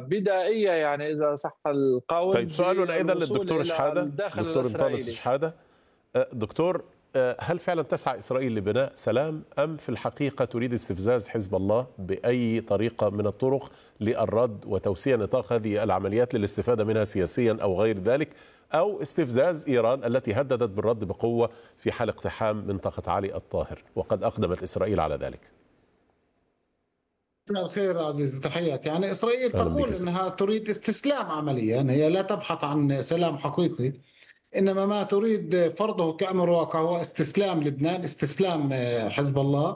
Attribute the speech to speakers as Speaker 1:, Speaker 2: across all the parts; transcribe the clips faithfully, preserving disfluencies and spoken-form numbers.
Speaker 1: بدائية يعني إذا صح القول
Speaker 2: طيب سؤالنا إذا
Speaker 1: بالوصول
Speaker 2: للدكتور
Speaker 1: إلى
Speaker 2: شحادة،
Speaker 1: الداخل
Speaker 2: دكتور انطونس
Speaker 1: الإسرائيلي.
Speaker 2: شحادة. آه، دكتور، آه، هل فعلا تسعى إسرائيل لبناء سلام أم في الحقيقة تريد استفزاز حزب الله بأي طريقة من الطرق للرد وتوسيع نطاق هذه العمليات للاستفادة منها سياسيا أو غير ذلك، أو استفزاز إيران التي هددت بالرد بقوة في حال اقتحام منطقة علي الطاهر، وقد أقدمت إسرائيل على ذلك؟
Speaker 3: مساء الخير عزيزي، تحياتي. يعني إسرائيل
Speaker 2: أهلا بك
Speaker 3: تقول
Speaker 2: يا سيدي.
Speaker 3: أنها تريد استسلام عمليا، هي لا تبحث عن سلام حقيقي، إنما ما تريد فرضه كأمر واقع هو استسلام لبنان، استسلام آه، حزب الله،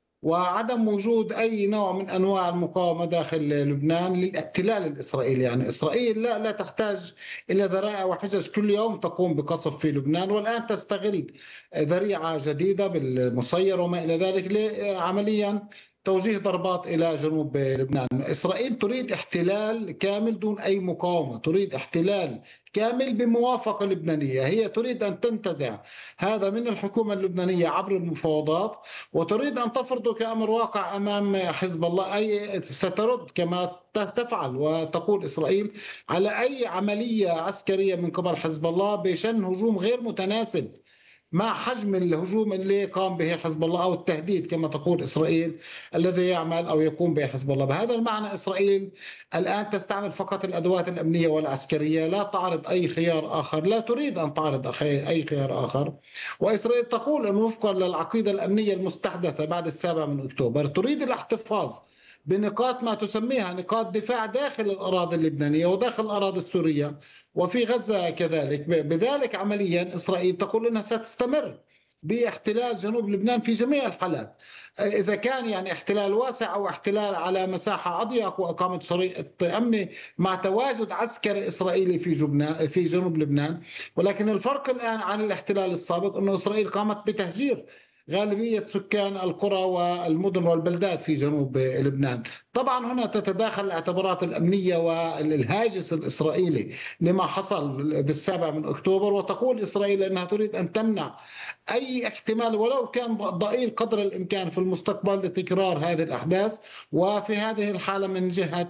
Speaker 3: وعدم وجود أي نوع من أنواع المقاومة داخل لبنان للاحتلال الإسرائيلي. يعني إسرائيل لا لا تحتاج إلى ذرائع وحجج كل يوم تقوم بقصف في لبنان، والآن تستغل ذريعة جديدة بالمسير وما إلى ذلك عمليا توجيه ضربات إلى جنوب لبنان. إسرائيل تريد احتلال كامل دون أي مقاومة، تريد احتلال كامل بموافقة لبنانية، هي تريد أن تنتزع هذا من الحكومة اللبنانية عبر المفاوضات، وتريد أن تفرضه كأمر واقع أمام حزب الله. أي سترد كما تفعل وتقول إسرائيل على أي عملية عسكرية من قبل حزب الله بشن هجوم غير متناسب مع حجم الهجوم اللي قام به حزب الله، أو التهديد كما تقول إسرائيل الذي يعمل أو يقوم به حزب الله. بهذا المعنى إسرائيل الآن تستعمل فقط الأدوات الأمنية والعسكرية، لا تعرض أي خيار آخر، لا تريد أن تعرض أي خيار آخر. وإسرائيل تقول أنه وفقا للعقيدة الأمنية المستحدثة بعد السابع من أكتوبر تريد الاحتفاظ بنقاط ما تسميها نقاط دفاع داخل الأراضي اللبنانية وداخل الأراضي السورية وفي غزة كذلك. بذلك عمليا إسرائيل تقول أنها ستستمر باحتلال جنوب لبنان في جميع الحالات، إذا كان يعني احتلال واسع أو احتلال على مساحة أضيق وإقامة شريط أمني مع تواجد عسكري إسرائيلي في جبنان في جنوب لبنان. ولكن الفرق الآن عن الاحتلال السابق أن إسرائيل قامت بتهجير غالبية سكان القرى والمدن والبلدات في جنوب لبنان. طبعا هنا تتداخل الاعتبارات الأمنية والهاجس الإسرائيلي لما حصل بالسابع من أكتوبر، وتقول إسرائيل أنها تريد أن تمنع أي احتمال ولو كان ضئيل قدر الإمكان في المستقبل لتكرار هذه الأحداث، وفي هذه الحالة من جهة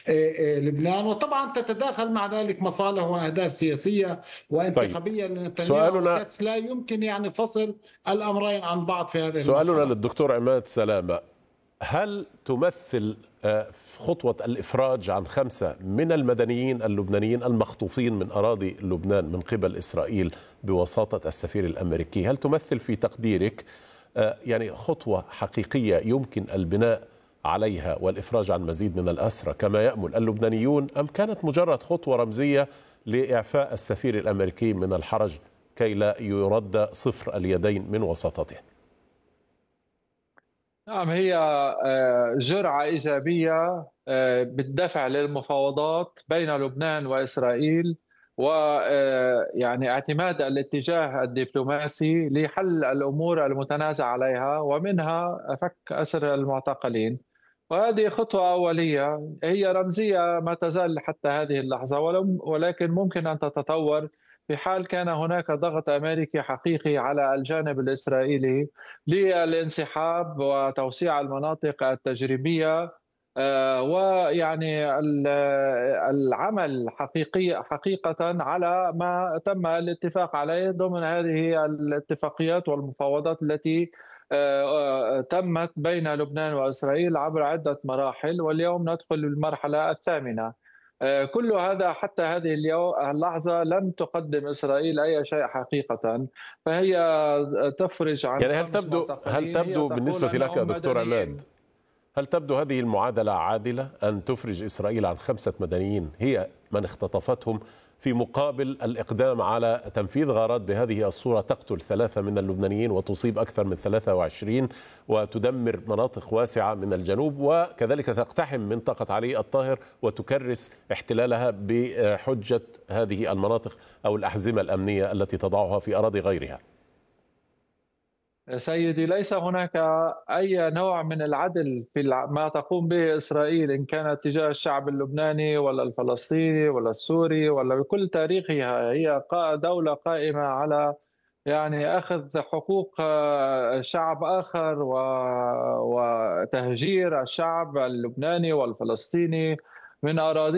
Speaker 3: لبنان. وطبعا تتداخل مع ذلك مصالح وأهداف سياسية وانتخابية
Speaker 2: طيب
Speaker 3: لنتنياهو
Speaker 2: سؤالنا
Speaker 3: وكاتس، لا يمكن يعني فصل الأمرين عن بعض في هذه
Speaker 2: سؤالنا
Speaker 3: المرحلة.
Speaker 2: للدكتور عماد سلامة، هل تمثل خطوة الإفراج عن خمسة من المدنيين اللبنانيين المخطوفين من أراضي لبنان من قبل إسرائيل بواسطة السفير الأمريكي، هل تمثل في تقديرك يعني خطوة حقيقية يمكن البناء عليها والإفراج عن مزيد من الأسرى كما يأمل اللبنانيون، أم كانت مجرد خطوة رمزية لإعفاء السفير الأمريكي من الحرج كي لا يرد صفر اليدين من وسطته؟
Speaker 1: نعم، هي جرعة إيجابية بالدفع للمفاوضات بين لبنان وإسرائيل، ويعني اعتماد الاتجاه الدبلوماسي لحل الأمور المتنازع عليها ومنها فك أسر المعتقلين. وهذه خطوة أولية هي رمزية ما تزال حتى هذه اللحظة، ولكن ممكن أن تتطور في حال كان هناك ضغط أمريكي حقيقي على الجانب الإسرائيلي للانسحاب وتوسيع المناطق التجريبية، ويعني العمل حقيقي حقيقة على ما تم الاتفاق عليه ضمن هذه الاتفاقيات والمفاوضات التي تمت بين لبنان وإسرائيل عبر عدة مراحل، واليوم ندخل المرحلة الثامنة. كل هذا حتى هذه اللحظة لم تقدم إسرائيل أي شيء حقيقة، فهي تفرج عن
Speaker 2: يعني هل
Speaker 1: خمس
Speaker 2: تبدو هل
Speaker 1: معتقلين، هي
Speaker 2: تبدو
Speaker 1: تقول
Speaker 2: بالنسبة لك
Speaker 1: أنهم
Speaker 2: دكتور عماد،
Speaker 1: مدنيين.
Speaker 2: هل تبدو هذه المعادلة عادلة أن تفرج إسرائيل عن خمسة مدنيين هي من اختطفتهم في مقابل الإقدام على تنفيذ غارات بهذه الصورة تقتل ثلاثة من اللبنانيين وتصيب أكثر من ثلاثة وعشرين وتدمر مناطق واسعة من الجنوب، وكذلك تقتحم منطقة علي الطاهر وتكرس احتلالها بحجة هذه المناطق أو الأحزمة الأمنية التي تضعها في أراضي غيرها؟
Speaker 1: سيدي، ليس هناك أي نوع من العدل في ما تقوم به إسرائيل، إن كان تجاه الشعب اللبناني ولا الفلسطيني ولا السوري ولا بكل تاريخها. هي دولة قائمة على يعني أخذ حقوق شعب آخر وتهجير الشعب اللبناني والفلسطيني من أراضي